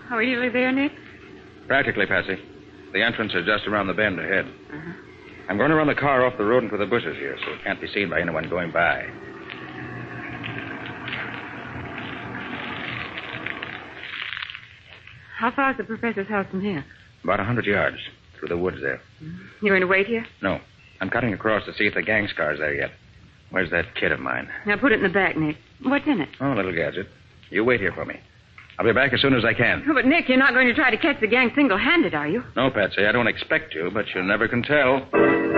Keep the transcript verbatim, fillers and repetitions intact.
Are we nearly there, Nick? Practically, Patsy. The entrance is just around the bend ahead. Uh-huh. I'm going to run the car off the road into the bushes here so it can't be seen by anyone going by. How far is the professor's house from here? About a hundred yards through the woods there. Mm-hmm. You going to wait here? No. I'm cutting across to see if the gang scar's there yet. Where's that kit of mine? Now put it in the back, Nick. What's in it? Oh, a little gadget. You wait here for me. I'll be back as soon as I can. Oh, but, Nick, you're not going to try to catch the gang single-handed, are you? No, Patsy, I don't expect to, but you never can tell.